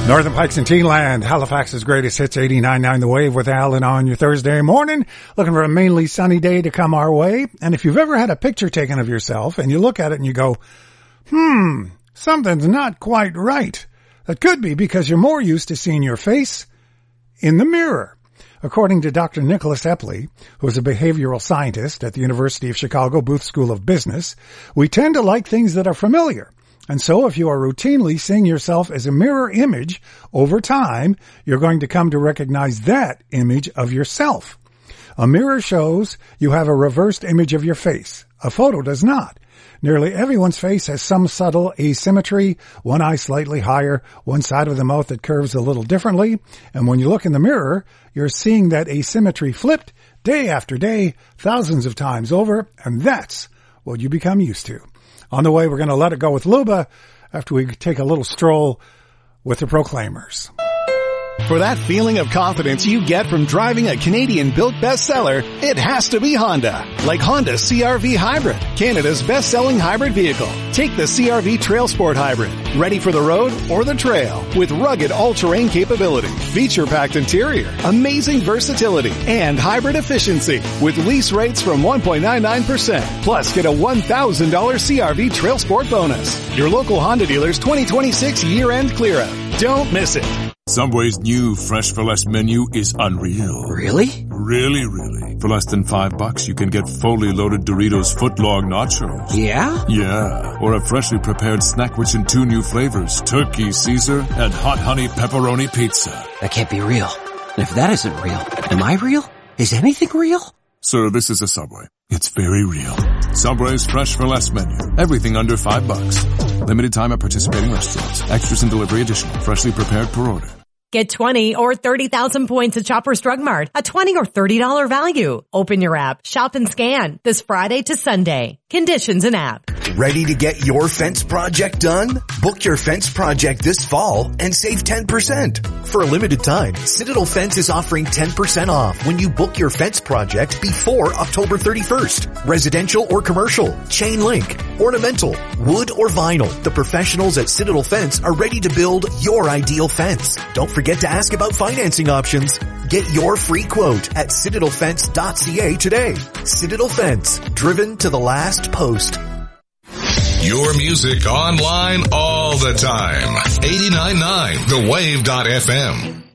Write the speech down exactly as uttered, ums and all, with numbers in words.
Northern Pikes and Teenland, Halifax's greatest hits, eighty-nine point nine The Wave with Alan on your Thursday morning. Looking for a mainly sunny day to come our way. And if you've ever had a picture taken of yourself and you look at it and you go, hmm, something's not quite right. That could be because you're more used to seeing your face in the mirror. According to Doctor Nicholas Epley, who is a behavioral scientist at the University of Chicago Booth School of Business, we tend to like things that are familiar. And so if you are routinely seeing yourself as a mirror image over time, you're going to come to recognize that image of yourself. A mirror shows you have a reversed image of your face. A photo does not. Nearly everyone's face has some subtle asymmetry, one eye slightly higher, one side of the mouth that curves a little differently. And when you look in the mirror, you're seeing that asymmetry flipped day after day, thousands of times over, and that's what you become used to. On the way, we're going to let it go with Luba after we take a little stroll with the Proclaimers. For that feeling of confidence you get from driving a Canadian-built bestseller, it has to be Honda. Like Honda C R V Hybrid, Canada's best-selling hybrid vehicle. Take the C R V Trail Sport Hybrid, ready for the road or the trail, with rugged all-terrain capability, feature-packed interior, amazing versatility, and hybrid efficiency, with lease rates from one point nine nine percent. Plus, get a one thousand dollars C R V Trail Sport bonus. Your local Honda dealer's twenty twenty-six year-end clear-out. Don't miss it. Subway's new Fresh for Less menu is unreal. Really? Really, really. For less than five bucks, you can get fully loaded Doritos footlong nachos. Yeah? Yeah. Or a freshly prepared snack rich in two new flavors, Turkey Caesar and Hot Honey Pepperoni Pizza. That can't be real. And if that isn't real, am I real? Is anything real? Sir, this is a Subway. It's very real. Subway's Fresh for Less menu. Everything under five bucks. Limited time at participating restaurants. Extras and delivery additional. Freshly prepared per order. Get twenty or thirty thousand points at Shoppers Drug Mart. A twenty or thirty dollars value. Open your app, shop and scan this Friday to Sunday. Conditions in app. Ready to get your fence project done? Book your fence project this fall and save ten percent. For a limited time, Citadel Fence is offering ten percent off when you book your fence project before October thirty-first. Residential or commercial, chain link, ornamental, wood or vinyl. The professionals at Citadel Fence are ready to build your ideal fence. Don't forget to ask about financing options. Get your free quote at citadel fence dot c a today. Citadel Fence, driven to the last post. Your music online all the time. eighty-nine point nine the wave dot f m.